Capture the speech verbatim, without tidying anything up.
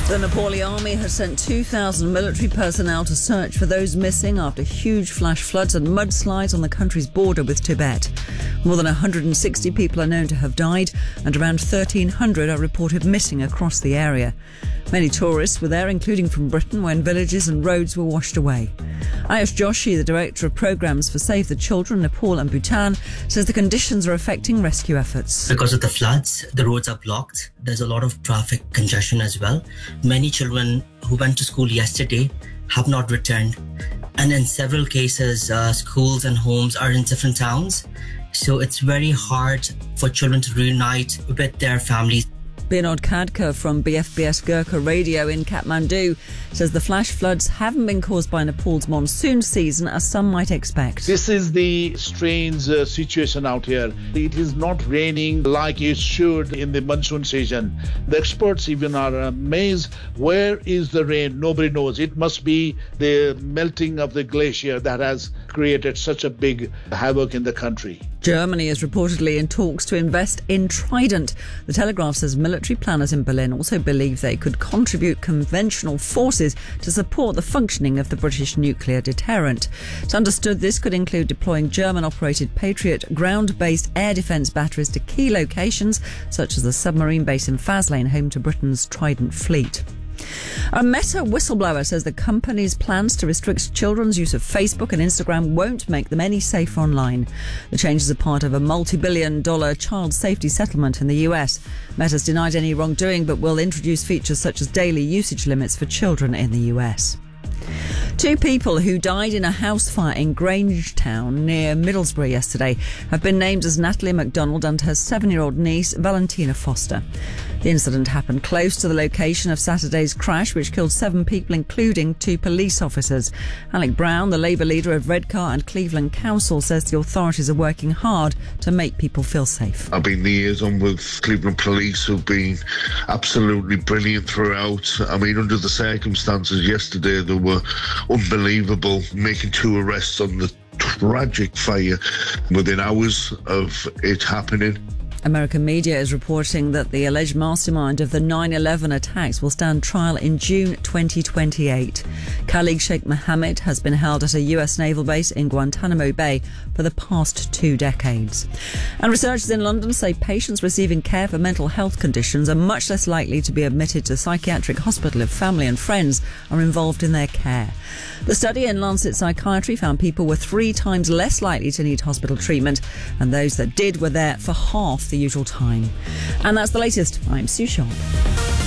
The Nepali army has sent two thousand military personnel to search for those missing after huge flash floods and mudslides on the country's border with Tibet. More than one hundred sixty people are known to have died and around thirteen hundred are reported missing across the area. Many tourists were there, including from Britain, when villages and roads were washed away. Ayush Joshi, the director of programmes for Save the Children, Nepal and Bhutan, says the conditions are affecting rescue efforts. Because of the floods, the roads are blocked. There's a lot of traffic congestion as well. Many children who went to school yesterday have not returned. And in several cases, uh, schools and homes are in different towns. So it's very hard for children to reunite with their families. Binod Khadka from B F B S Gurkha Radio in Kathmandu says the flash floods haven't been caused by Nepal's monsoon season as some might expect. This is the strange uh, situation out here. It is not raining like it should in the monsoon season. The experts even are amazed. Where is the rain? Nobody knows. It must be the melting of the glacier that has created such a big havoc in the country. Germany is reportedly in talks to invest in Trident. The Telegraph says military planners in Berlin also believe they could contribute conventional forces to support the functioning of the British nuclear deterrent. It's understood this could include deploying German-operated Patriot ground-based air defence batteries to key locations, such as the submarine base in Faslane, home to Britain's Trident fleet. A Meta whistleblower says the company's plans to restrict children's use of Facebook and Instagram won't make them any safer online. The changes are part of a multi-billion dollar child safety settlement in the U S. Meta's denied any wrongdoing but will introduce features such as daily usage limits for children in the U S. Two people who died in a house fire in Grangetown near Middlesbrough yesterday have been named as Natalie MacDonald and her seven-year-old niece, Valentina Foster. The incident happened close to the location of Saturday's crash, which killed seven people, including two police officers. Alec Brown, the Labour leader of Redcar and Cleveland Council, says the authorities are working hard to make people feel safe. I've been liaison with Cleveland Police, who've been absolutely brilliant throughout. I mean, under the circumstances yesterday, they were unbelievable, making two arrests on the tragic fire within hours of it happening. American media is reporting that the alleged mastermind of the nine eleven attacks will stand trial in June twenty twenty-eight. Khalid Sheikh Mohammed has been held at a U S naval base in Guantanamo Bay for the past two decades. And researchers in London say patients receiving care for mental health conditions are much less likely to be admitted to psychiatric hospital if family and friends are involved in their care. The study in Lancet Psychiatry found people were three times less likely to need hospital treatment, and those that did were there for half the usual time. And that's the latest. I'm Sue Sharp.